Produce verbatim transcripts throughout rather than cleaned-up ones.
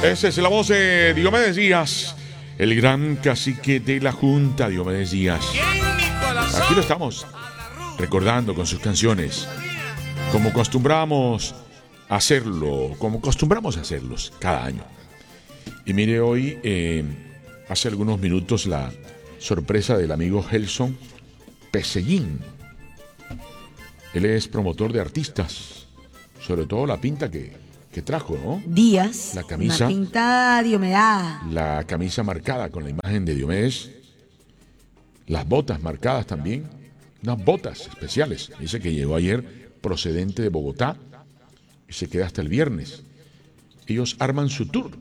Esa es la voz de Diomedes Díaz, el gran cacique de la Junta, Diomedes Díaz. Aquí lo estamos recordando con sus canciones, como acostumbramos a hacerlo, como acostumbramos a hacerlos cada año. Y mire, hoy, eh, hace algunos minutos, la sorpresa del amigo Gelson Pesellín. Él es promotor de artistas, sobre todo la pinta que... que trajo, ¿no? Díaz, la camisa, una pinta Diomedes. La camisa marcada con la imagen de Diomedes. Las botas marcadas también. Unas botas especiales. Dice que llegó ayer procedente de Bogotá y se queda hasta el viernes. Ellos arman su tour.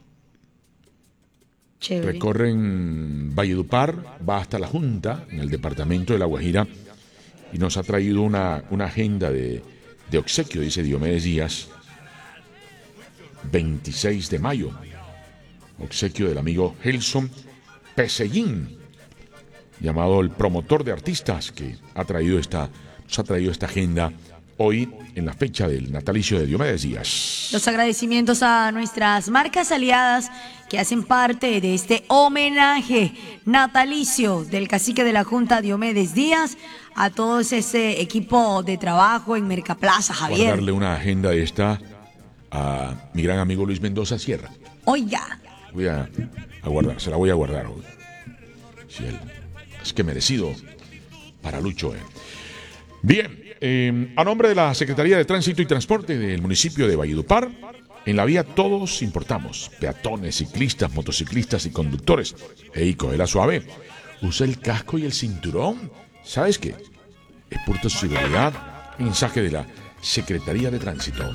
Chévere. Recorren Valledupar, va hasta la Junta, en el departamento de La Guajira, y nos ha traído una, una agenda de, de obsequio, dice Diomedes Díaz. veintiséis de mayo, obsequio del amigo Gelson Pesellín, llamado el promotor de artistas, que ha traído esta, nos ha traído esta agenda hoy en la fecha del natalicio de Diomedes Díaz. Los agradecimientos a nuestras marcas aliadas que hacen parte de este homenaje natalicio del cacique de la Junta, Diomedes Díaz, a todo ese equipo de trabajo en Mercaplaza, Javier. Voy a darle una agenda de esta a mi gran amigo Luis Mendoza Sierra. Oiga. Voy a, a guardar, se la voy a guardar hoy. Si él, es que merecido para Lucho. Eh. Bien, eh, a nombre de la Secretaría de Tránsito y Transporte del municipio de Valledupar, en la vía todos importamos, peatones, ciclistas, motociclistas y conductores. Ey, cógela suave, usa el casco y el cinturón. ¿Sabes qué? Es por tu seguridad. Mensaje de la Secretaría de Tránsito.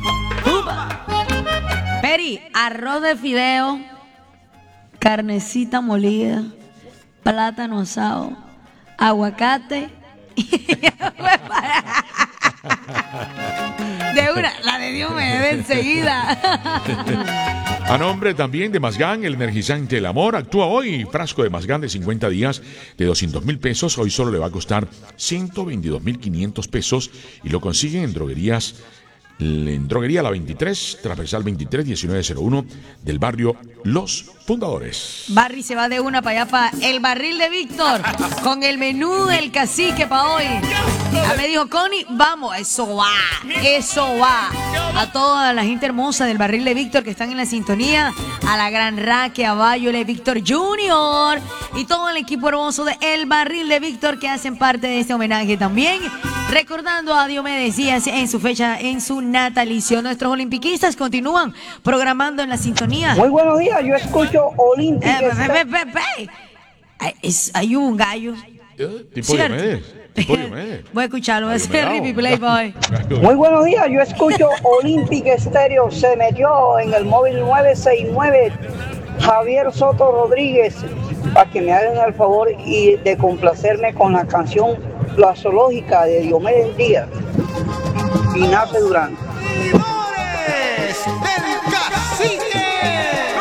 Peri, arroz de fideo, carnecita molida, plátano asado, aguacate. De una, la de Dios me debe enseguida. A nombre también de Mazgán, el energizante del amor, actúa hoy. Frasco de Mazgán de cincuenta días de doscientos mil pesos. Hoy solo le va a costar ciento veintidós mil quinientos pesos y lo consiguen en droguerías. En Droguería La veintitrés, transversal veintitrés diecinueve cero uno del barrio Los Fundadores. Barry se va de una para allá, para el barril de Víctor, con el menú del cacique para hoy. Ya me dijo Connie, vamos, eso va, eso va. A toda la gente hermosa del barril de Víctor que están en la sintonía, a la gran Raque, a Bayole, Víctor Junior y todo el equipo hermoso de El Barril de Víctor que hacen parte de este homenaje también. Recordando a Diomedes Díaz en su fecha, en su natalicio. Nuestros olimpiquistas continúan programando en la sintonía. Muy buenos días, yo escucho Olímpica. Eh, pe, pe, pe, pe. Es, hay un gallo. ¿Eh? ¿Tipo Diomedes? ¿Tipo Diomedes? Voy a escucharlo, voy a hacer Rippy Playboy. Muy buenos días, yo escucho Olímpica Estéreo. Se metió en el móvil nueve seis nueve Javier Soto Rodríguez, para que me hagan el favor y de complacerme con la canción La Zoológica de Diomedes Díaz y Nace Durán.